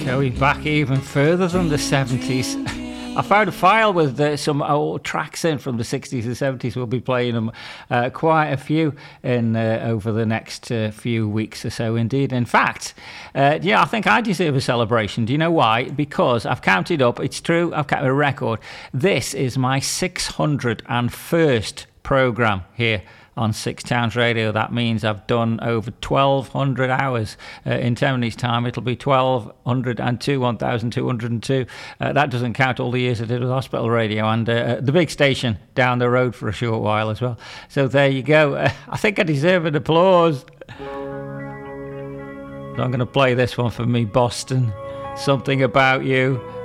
Going back even further than the 70s. I found a file with some old tracks in from the 60s and 70s. We'll be playing them quite a few in over the next few weeks or so, indeed. In fact, I think I deserve a celebration. Do you know why? Because I've counted up. It's true, I've kept a record. This is my 601st programme here on Six Towns Radio. That means I've done over 1,200 hours. In 10 minutes' time, it'll be 1,202. That doesn't count all the years I did with Hospital Radio and the big station down the road for a short while as well. So there you go. I think I deserve an applause. So I'm going to play this one for me, Boston. Something About You.